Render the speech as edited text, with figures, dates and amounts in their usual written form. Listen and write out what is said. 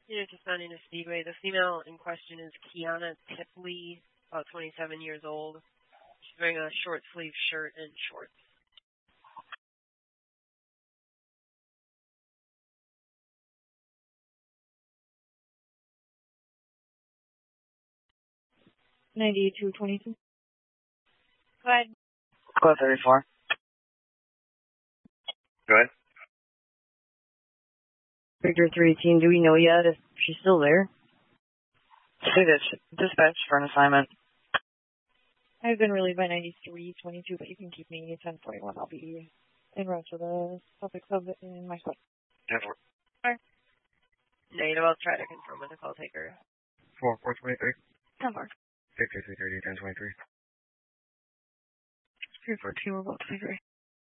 Unit to Sounding to Speedway. The female in question is Kiana Tipley, about 27 years old. She's wearing a short sleeve shirt and shorts. $92.22. Go ahead. Code 34. Go ahead. Victor 318, do we know yet if she's still there? Say this, dispatch for an assignment. I've been relieved by 93.22, but you can keep me 10:41. I'll be en route to the public sub in my spot. 10-4. Negative, I'll try to confirm with the call taker. 4-4-23. 10-4. Victor 330, 10-23. 314, we're about 23.